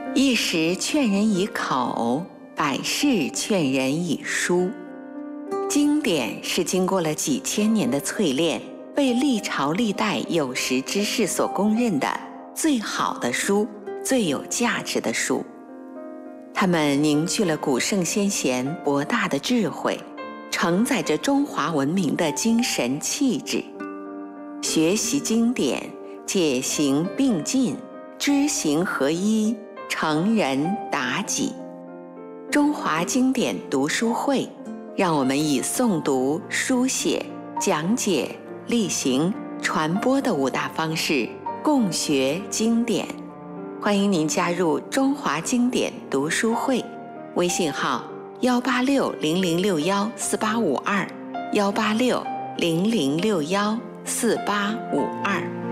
一时劝人以口，百世劝人以书。经典是经过了几千年的淬炼，被历朝历代有识之士所公认的最好的书，最有价值的书。它们凝聚了古圣先贤博大的智慧，承载着中华文明的精神气质。学习经典，解行并进，知行合一，成人达己。中华经典读书会，让我们以诵读、书写、讲解、例行、传播的5大方式共学经典。欢迎您加入中华经典读书会，微信号18600614852，18600614852。